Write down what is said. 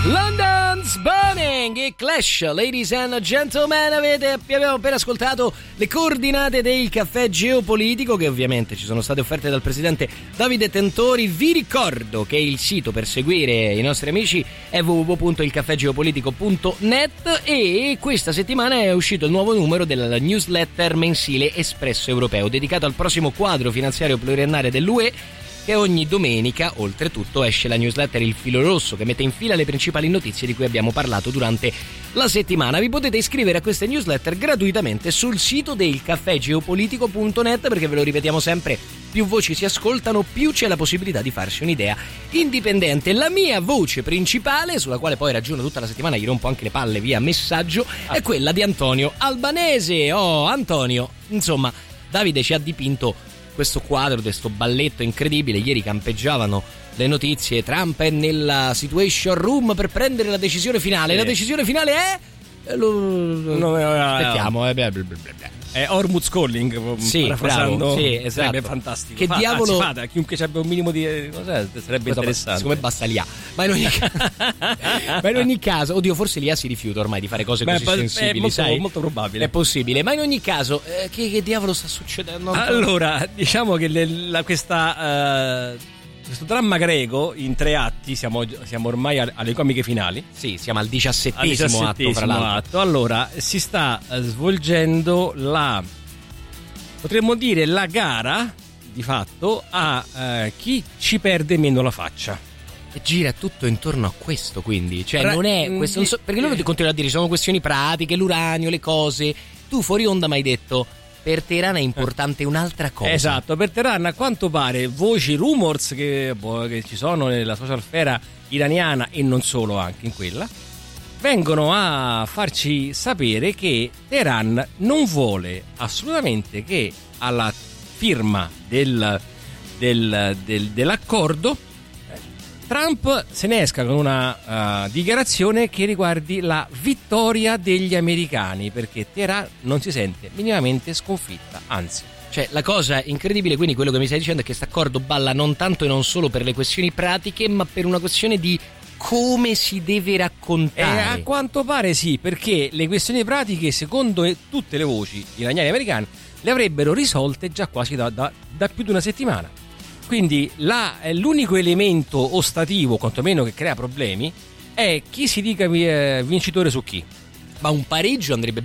London's Burning e Clash, ladies and gentlemen, abbiamo appena ascoltato le coordinate del caffè geopolitico che ovviamente ci sono state offerte dal presidente Davide Tentori. Vi ricordo che il sito per seguire i nostri amici è www.ilcaffègeopolitico.net e questa settimana è uscito il nuovo numero della newsletter mensile Espresso Europeo dedicato al prossimo quadro finanziario pluriennale dell'UE, che ogni domenica, oltretutto, esce la newsletter Il Filo Rosso, che mette in fila le principali notizie di cui abbiamo parlato durante la settimana. Vi potete iscrivere a queste newsletter gratuitamente sul sito del caffègeopolitico.net, perché ve lo ripetiamo sempre, più voci si ascoltano, più c'è la possibilità di farsi un'idea indipendente. La mia voce principale, sulla quale poi ragiono tutta la settimana, gli rompo anche le palle via messaggio, è quella di Antonio Albanese. Oh, Antonio, insomma, Davide ci ha dipinto questo quadro, questo balletto incredibile. Ieri campeggiavano le notizie: Trump è nella situation room per prendere la decisione finale. Sì. La decisione finale è aspettiamo, è Hormuz Calling, sì, bravo, sì, esatto. Sarebbe fantastico. Che diavolo, fate, chiunque abbia un minimo di sarebbe interessante. Come basta l'IA. Ma in ogni caso, oddio, forse l'IA si rifiuta ormai di fare cose così sensibili, è molto, sai? molto probabile. È possibile, ma in ogni caso che diavolo sta succedendo? Allora, diciamo che questo dramma greco in 3 atti, siamo ormai alle comiche finali. Sì, siamo al 17° atto, fra l'altro. Allora, si sta svolgendo potremmo dire la gara, di fatto, a chi ci perde meno la faccia. E gira tutto intorno a questo, quindi. Cioè, non è questo, perché loro ti continuano a dire sono questioni pratiche, l'uranio, le cose. Tu fuori onda mi hai detto: per Teheran è importante un'altra cosa. Esatto, per Teheran a quanto pare voci, rumors che ci sono nella social sfera iraniana e non solo, anche in quella, vengono a farci sapere che Teheran non vuole assolutamente che alla firma dell'accordo Trump se ne esca con una dichiarazione che riguardi la vittoria degli americani, perché Teheran non si sente minimamente sconfitta, anzi. Cioè, la cosa incredibile, quindi, quello che mi stai dicendo è che questo accordo balla non tanto e non solo per le questioni pratiche, ma per una questione di come si deve raccontare. A quanto pare sì, perché le questioni pratiche, secondo tutte le voci iraniane e americane, le avrebbero risolte già quasi da più di una settimana. Quindi l'unico elemento ostativo, quantomeno che crea problemi, è chi si dica vincitore su chi. Ma un pareggio andrebbe